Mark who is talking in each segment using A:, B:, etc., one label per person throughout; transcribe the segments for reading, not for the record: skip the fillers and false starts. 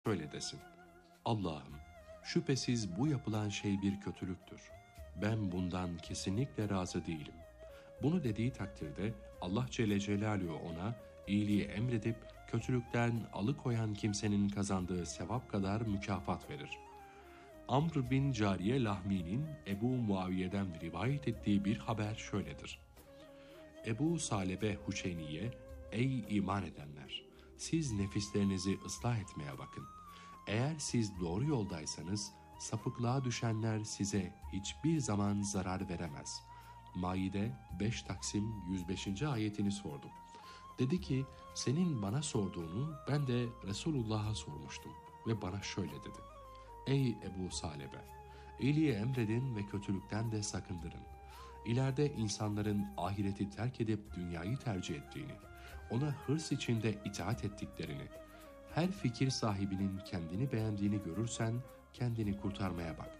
A: şöyle desin: Allah'ım, şüphesiz bu yapılan şey bir kötülüktür. Ben bundan kesinlikle razı değilim. Bunu dediği takdirde Allah Celle Celaluhu ona iyiliği emredip kötülükten alıkoyan kimsenin kazandığı sevap kadar mükafat verir. Amr bin Cariye Lahmi'nin Ebu Muaviye'den rivayet ettiği bir haber şöyledir: Ebu Salebe Huşeyniye, ey iman edenler! Siz nefislerinizi ıslah etmeye bakın. Eğer siz doğru yoldaysanız, sapıklığa düşenler size hiçbir zaman zarar veremez. Maide 5 Taksim 105. ayetini sordum. Dedi ki, senin bana sorduğunu ben de Resulullah'a sormuştum ve bana şöyle dedi: Ey Ebu Salebe! İyiliği emredin ve kötülükten de sakındırın. İleride insanların ahireti terk edip dünyayı tercih ettiğini, ona hırs içinde itaat ettiklerini, her fikir sahibinin kendini beğendiğini görürsen kendini kurtarmaya bak.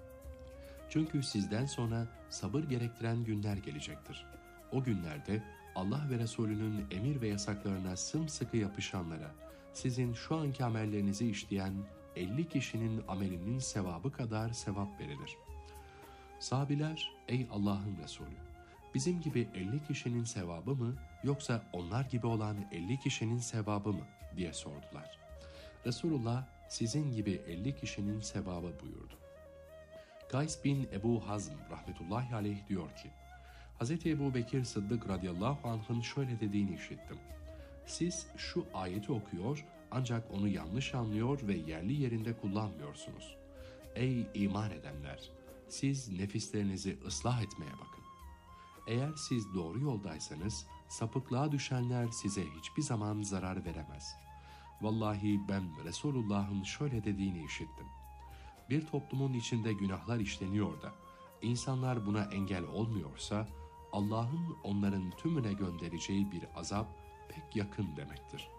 A: Çünkü sizden sonra sabır gerektiren günler gelecektir. O günlerde Allah ve Resulünün emir ve yasaklarına sımsıkı yapışanlara, sizin şu anki amellerinizi işleyen 50 kişinin amelinin sevabı kadar sevap verilir. Sahabiler, ey Allah'ın Resulü, bizim gibi 50 kişinin sevabı mı yoksa onlar gibi olan 50 kişinin sevabı mı diye sordular. Resulullah, sizin gibi 50 kişinin sevabı buyurdu. Kays bin Ebu Hazm rahmetullahi aleyh diyor ki, Hz. Ebu Bekir Sıddık radıyallahu anh'ın şöyle dediğini işittim: Siz şu ayeti okuyor ancak onu yanlış anlıyor ve yerli yerinde kullanmıyorsunuz. Ey iman edenler! Siz nefislerinizi ıslah etmeye bakın. Eğer siz doğru yoldaysanız, sapıklığa düşenler size hiçbir zaman zarar veremez. Vallahi ben Resulullah'ın şöyle dediğini işittim: Bir toplumun içinde günahlar işleniyor da, insanlar buna engel olmuyorsa, Allah'ın onların tümüne göndereceği bir azap pek yakın demektir.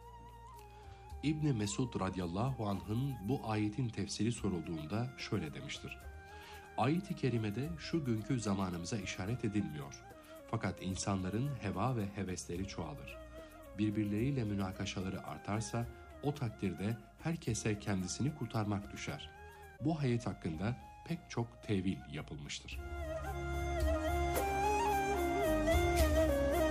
A: İbn Mesud radıyallahu anh'ın bu ayetin tefsiri sorulduğunda şöyle demiştir: Ayet-i kerimede şu günkü zamanımıza işaret edilmiyor. Fakat insanların heva ve hevesleri çoğalır. Birbirleriyle münakaşaları artarsa o takdirde herkese kendisini kurtarmak düşer. Bu ayet hakkında pek çok tevil yapılmıştır.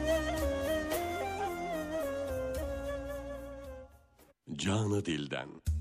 B: Canı Dilden.